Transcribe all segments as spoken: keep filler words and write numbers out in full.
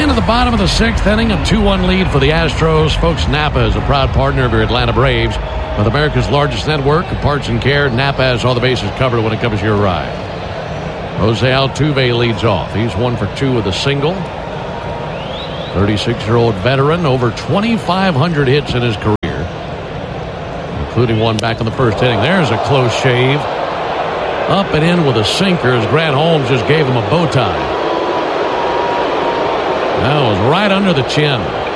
Into the bottom of the sixth inning, a two one lead for the Astros. Folks, Napa is a proud partner of your Atlanta Braves. With America's largest network of parts and care, Napa has all the bases covered when it comes to your ride. Jose Altuve leads off. He's one for two with a single. thirty-six-year-old veteran, over twenty-five hundred hits in his career, including one back in the first inning. There's a close shave. Up and in with a sinker as Grant Holmes just gave him a bow tie. That was right under the chin.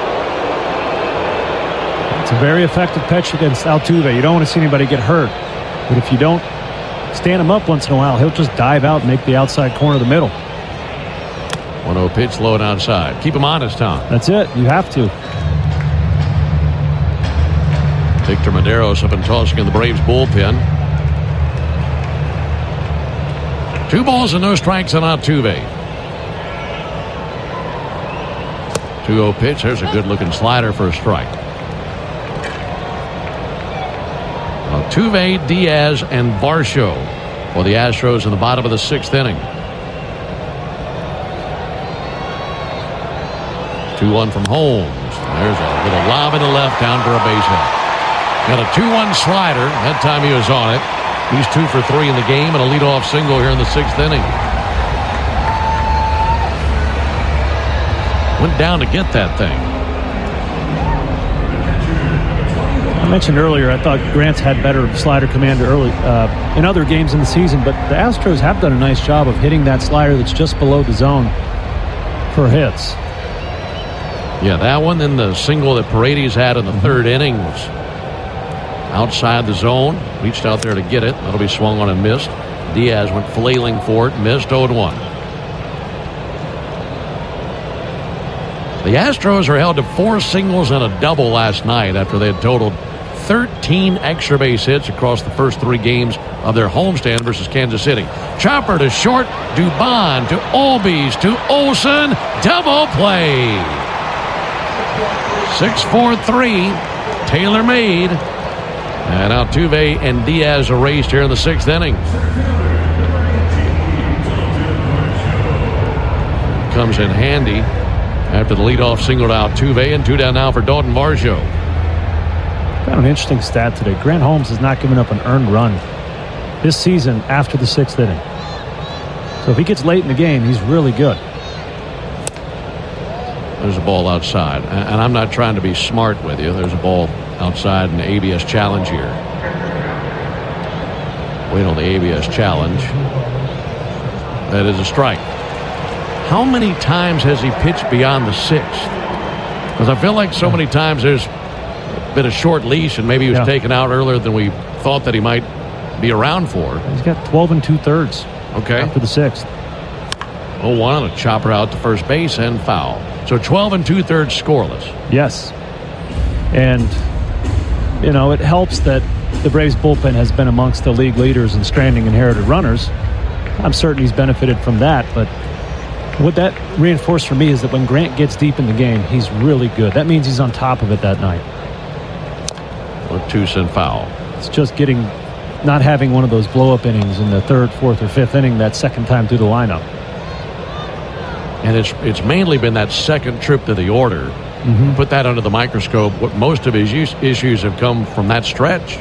It's a very effective pitch against Altuve. You don't want to see anybody get hurt. But if you don't stand him up once in a while, he'll just dive out and make the outside corner of the middle. one oh pitch low and outside. Keep him honest, Tom. That's it. You have to. Victor Medeiros up and tossing in the Braves bullpen. Two balls and no strikes on Altuve. two oh pitch. There's a good-looking slider for a strike. Altuve, Diaz, and Varsho for the Astros in the bottom of the sixth inning. two one from Holmes. There's a little lob in the left down for a base hit. Got a two one slider. That time he was on it. He's two for three in the game and a leadoff single here in the sixth inning. Went down to get that thing. I mentioned earlier I thought Grant's had better slider command early uh, in other games in the season, but the Astros have done a nice job of hitting that slider that's just below the zone for hits. Yeah, that one, then the single that Paredes had in the third inning was outside the zone. Reached out there to get it. That'll be swung on and missed. Diaz went flailing for it, missed. oh one. The Astros are held to four singles and a double last night after they had totaled thirteen extra base hits across the first three games of their homestand versus Kansas City. Chopper to short, Dubon to Albies to Olsen, double play. six four three, Taylor made. And Altuve and Diaz erased here in the sixth inning. Comes in handy after the leadoff single to Altuve, and two down now for Dalton Varsho. Got an interesting stat today. Grant Holmes has not given up an earned run this season after the sixth inning. So if he gets late in the game, he's really good. There's a ball outside, and I'm not trying to be smart with you. There's a ball outside in the A B S challenge here. Wait on the A B S challenge. That is a strike. How many times has he pitched beyond the sixth? Because I feel like so many times there's been a short leash, and maybe he was yeah. taken out earlier than we thought that he might be around for. He's got twelve and two thirds. Okay. After the sixth. oh one, a chopper out to first base and foul. So twelve and two thirds scoreless. Yes. And, you know, it helps that the Braves bullpen has been amongst the league leaders in stranding inherited runners. I'm certain he's benefited from that, but what that reinforced for me is that when Grant gets deep in the game, he's really good. That means he's on top of it that night. Or two-cent foul. It's just getting, not having one of those blow-up innings in the third, fourth, or fifth inning that second time through the lineup. And it's it's mainly been that second trip to the order. Mm-hmm. Put that under the microscope. What most of his use, issues have come from that stretch.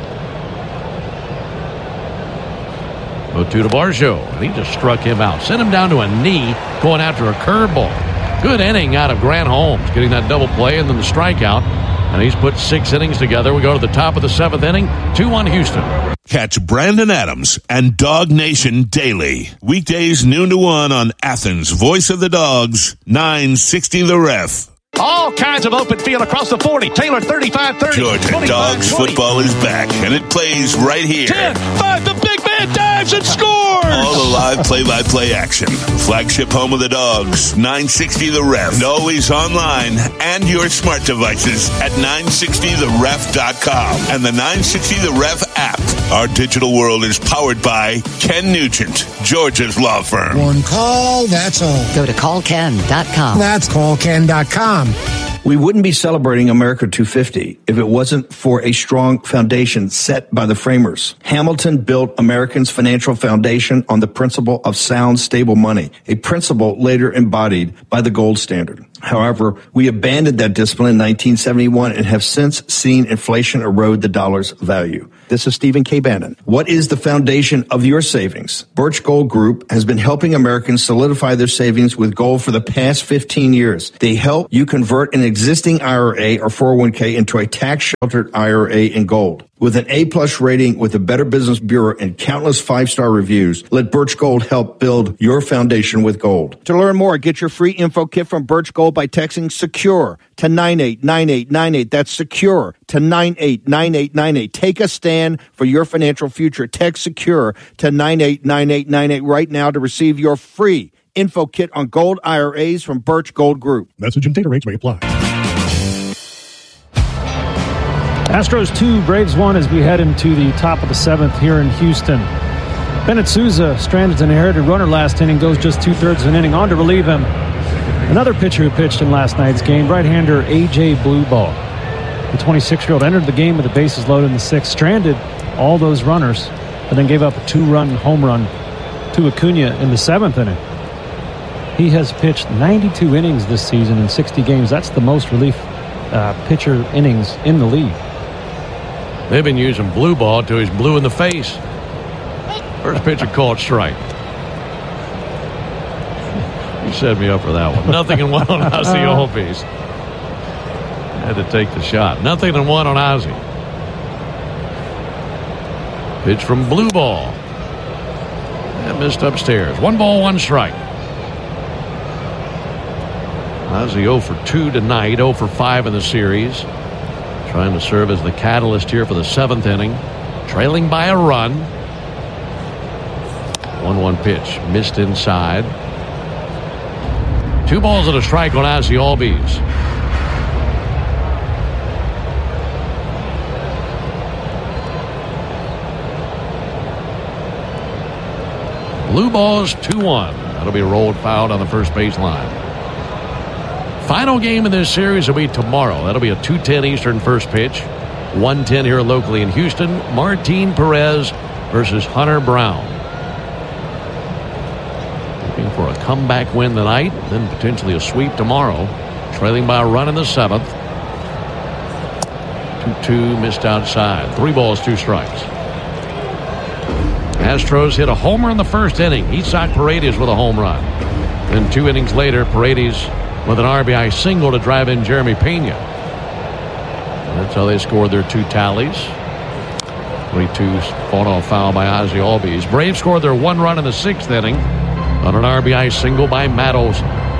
oh two to Varsho, and he just struck him out. Sent him down to a knee going after a curveball. Good inning out of Grant Holmes, getting that double play and then the strikeout. And he's put six innings together. We go to the top of the seventh inning. two one Houston. Catch Brandon Adams and Dog Nation daily. Weekdays noon to one on Athens' Voice of the Dogs, nine sixty The Ref. All kinds of open field across the forty. Taylor thirty-five thirty. Georgia Dogs football is back, and it plays right here. ten five, the big man dives and scores! All the live play-by-play action. Flagship home of the Dogs, nine sixty The Ref. And always online and your smart devices at nine sixty the ref dot com and the nine sixty The Ref app. Our digital world is powered by Ken Nugent, Georgia's law firm. One call, that's all. Go to call ken dot com. That's call ken dot com. We wouldn't be celebrating America two fifty if it wasn't for a strong foundation set by the framers. Hamilton built Americans' financial foundation on the principle of sound, stable money, a principle later embodied by the gold standard. However, we abandoned that discipline in nineteen seventy-one and have since seen inflation erode the dollar's value. This is Stephen K. Bannon. What is the foundation of your savings? Birch Gold Group has been helping Americans solidify their savings with gold for the past fifteen years. They help you convert an existing I R A or four oh one k into a tax-sheltered I R A in gold. With an A-plus rating with the Better Business Bureau and countless five-star reviews, let Birch Gold help build your foundation with gold. To learn more, get your free info kit from Birch Gold by texting SECURE to nine eight nine eight nine eight. That's SECURE to nine eight nine eight nine eight. Take a stand for your financial future. Text SECURE to nine eight nine eight nine eight right now to receive your free info kit on gold I R As from Birch Gold Group. Message and data rates may apply. Astros two, Braves one as we head into the top of the seventh here in Houston. Bennett Sousa stranded an inherited runner last inning, goes just two-thirds of an inning on to relieve him. Another pitcher who pitched in last night's game, right-hander A J Blueball. The twenty-six-year-old entered the game with the bases loaded in the sixth, stranded all those runners, and then gave up a two-run home run to Acuna in the seventh inning. He has pitched ninety-two innings this season in sixty games. That's the most relief uh, pitcher innings in the league. They've been using blue ball till he's blue in the face. First pitcher called strike. You set me up for that one. Nothing in one on Ozzie Albies. Had to take the shot. Nothing in one on Ozzie. Pitch from blue ball. And missed upstairs. One ball, one strike. Ozzie oh for two tonight, oh for five in the series. Trying to serve as the catalyst here for the seventh inning. Trailing by a run. one one pitch. Missed inside. Two balls and a strike on Ozzie Albies. Blue balls two one. That'll be rolled foul on the first base line. Final game in this series will be tomorrow. That'll be a two ten Eastern first pitch. one ten here locally in Houston. Martin Perez versus Hunter Brown. Looking for a comeback win tonight, then potentially a sweep tomorrow. Trailing by a run in the seventh. two two missed outside. Three balls, two strikes. Astros hit a homer in the first inning. Isaac Paredes with a home run. Then two innings later, Paredes with an R B I single to drive in Jeremy Pena. And that's how they scored their two tallies. three two fought off foul by Ozzie Albies. Braves scored their one run in the sixth inning on an R B I single by Matt Olson.